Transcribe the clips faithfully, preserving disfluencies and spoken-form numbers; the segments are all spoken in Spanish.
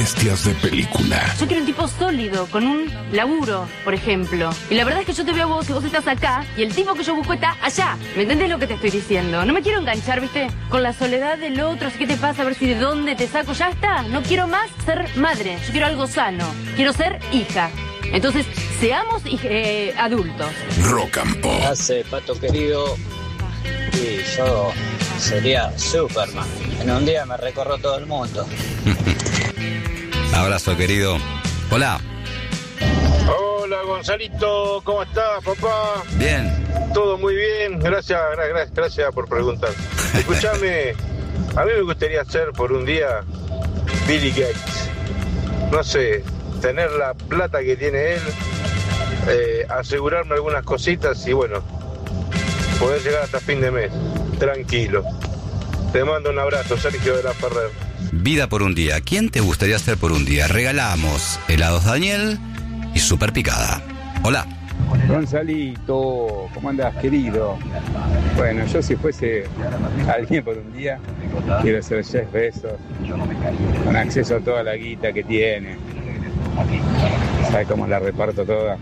bestias de película. Yo quiero un tipo sólido, con un laburo, por ejemplo. Y la verdad es que yo te veo a vos y vos estás acá, y el tipo que yo busco está allá. ¿Me entendés lo que te estoy diciendo? No me quiero enganchar, ¿viste? Con la soledad del otro, así que te pasa, a ver si de dónde te saco. Ya está, no quiero más ser madre, yo quiero algo sano. Quiero ser hija. Entonces, seamos eh, adultos. Rock and Pop. Hace Pato querido, y yo sería Superman. En un día me recorro todo el mundo. Abrazo, querido. Hola. Hola, Gonzalito, ¿cómo estás, papá? Bien. Todo muy bien, gracias, gracias, gracias por preguntar. Escúchame, a mí me gustaría ser por un día Billy Gates. No sé, tener la plata que tiene él, eh, asegurarme algunas cositas y bueno, poder llegar hasta fin de mes, tranquilo. Te mando un abrazo, Sergio de la Ferrer. Vida por un día. ¿Quién te gustaría ser por un día? Regalamos helados Daniel y super picada. Hola. Gonzalito, ¿cómo andás, querido? Bueno, yo si fuese alguien por un día, quiero ser Jeff Bezos, con acceso a toda la guita que tiene. ¿Sabes cómo la reparto toda?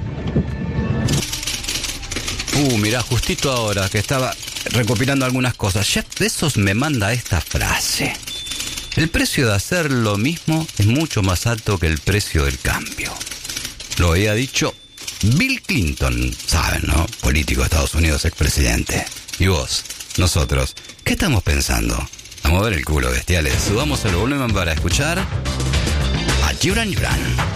Uh, mirá, justito ahora que estaba recopilando algunas cosas, Jeff Bezos me manda esta frase. El precio de hacer lo mismo es mucho más alto que el precio del cambio. Lo había dicho Bill Clinton, saben, ¿no? Político de Estados Unidos, expresidente. Y vos, nosotros, ¿qué estamos pensando? A mover el culo, bestiales. Subamos el volumen para escuchar a Duran Duran.